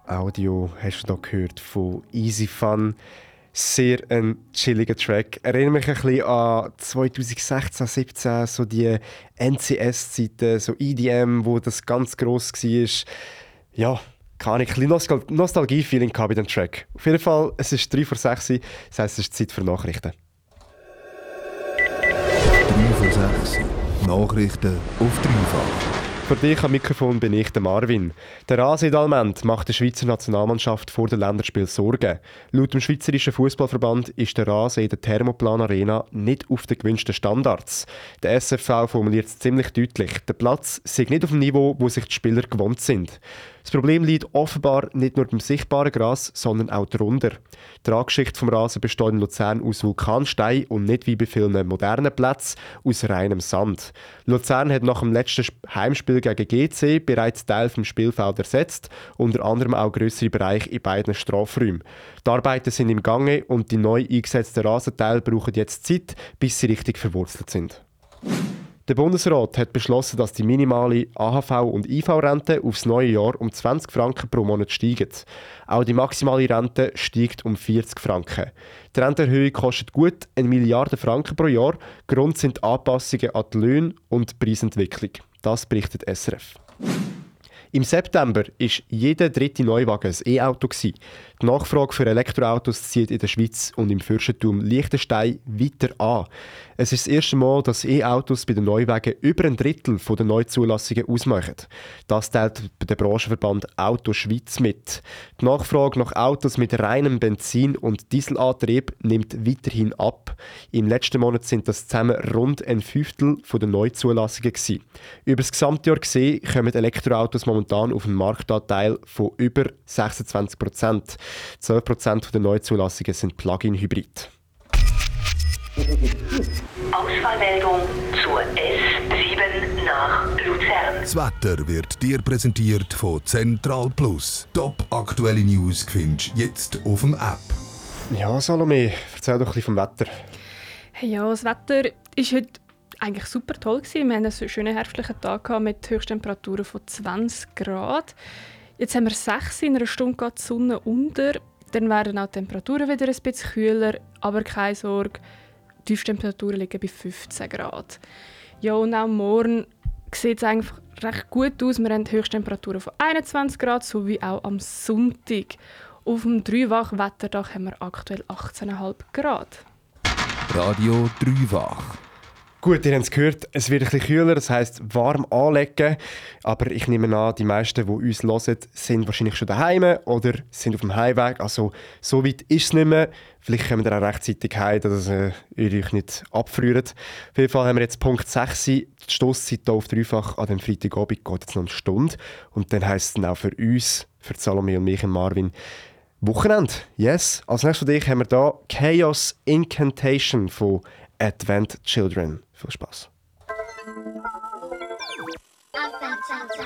Audio hast du da gehört von Easy Fun. Sehr ein chilliger Track. Erinnert mich ein bisschen an 2016, 17, so die NCS-Zeiten, so EDM, wo das ganz gross war. Ja, keine Ahnung, ein bisschen Nostalgie-Feeling bei diesem Track. Auf jeden Fall, es ist 3 vor 6 Uhr, das heisst, es ist Zeit für Nachrichten. 3 vor 6 Nachrichten auf Dreifach. Für dich am Mikrofon bin ich, der Marvin. Der Rasentalment macht der Schweizer Nationalmannschaft vor dem Länderspiel Sorgen. Laut dem Schweizerischen Fußballverband ist der Rasen in der Thermoplan Arena nicht auf den gewünschten Standards. Der SFV formuliert es ziemlich deutlich. Der Platz sei nicht auf dem Niveau, wo sich die Spieler gewohnt sind. Das Problem liegt offenbar nicht nur beim sichtbaren Gras, sondern auch darunter. Die Traggeschichte vom Rasen besteht in Luzern aus Vulkanstein und nicht wie bei vielen modernen Plätzen aus reinem Sand. Luzern hat nach dem letzten Heimspiel gegen GC bereits Teil vom Spielfeld ersetzt, unter anderem auch grössere Bereiche in beiden Strafräumen. Die Arbeiten sind im Gange und die neu eingesetzten Rasenteile brauchen jetzt Zeit, bis sie richtig verwurzelt sind. Der Bundesrat hat beschlossen, dass die minimale AHV- und IV-Rente aufs neue Jahr um 20 Franken pro Monat steigt. Auch die maximale Rente steigt um 40 Franken. Die Rentenerhöhung kostet gut 1 Milliarde Franken pro Jahr. Grund sind Anpassungen an die Löhne und die Preisentwicklung. Das berichtet SRF. Im September war jeder dritte Neuwagen ein E-Auto. Die Nachfrage für Elektroautos zieht in der Schweiz und im Fürstentum Liechtenstein weiter an. Es ist das erste Mal, dass E-Autos bei den Neuwagen über ein Drittel der Neuzulassungen ausmachen. Das teilt der Branchenverband Auto Schweiz mit. Die Nachfrage nach Autos mit reinem Benzin- und Dieselantrieb nimmt weiterhin ab. Im letzten Monat sind das zusammen rund ein Fünftel der Neuzulassungen gewesen. Über das Gesamtjahr gesehen kommen Elektroautos momentan auf einen Marktanteil von über 26%. 12% der Neuzulassungen sind Plug-in-Hybrid. Ausfallmeldung zur S7 nach Luzern. Das Wetter wird dir präsentiert von Central Plus. Top aktuelle News findest du jetzt auf dem App. Ja, Salome, erzähl doch ein bisschen vom Wetter. Hey, ja, das Wetter war heute eigentlich super toll. Wir hatten einen schönen herbstlichen Tag mit Höchsttemperaturen von 20 Grad. Jetzt haben wir 6, in einer Stunde geht die Sonne unter. Dann werden auch die Temperaturen wieder ein bisschen kühler, aber keine Sorge, die Tiefstemperaturen liegen bei 15 Grad. Ja, und auch morgen sieht es eigentlich recht gut aus. Wir haben Höchsttemperaturen von 21 Grad, sowie auch am Sonntag. Auf dem Dreifach-Wetterdach haben wir aktuell 18,5 Grad. Radio Dreifach. Gut, ihr habt es gehört, es wird ein bisschen kühler, das heisst warm anlegen. Aber ich nehme an, die meisten, die uns hören, sind wahrscheinlich schon daheim oder sind auf dem Heimweg. Also so weit ist es nicht mehr. Vielleicht kommt ihr auch rechtzeitig heim, dass ihr euch nicht abfriert. Auf jeden Fall haben wir jetzt Punkt 6. Die Stosszeit hier auf Dreifach an dem Freitagabend geht jetzt noch eine Stunde. Und dann heisst es dann auch für uns, für Salome und mich und Marvin, Wochenende. Yes. Als nächstes für dich haben wir hier Chaos Incantation von Advent Children. Viel Spaß.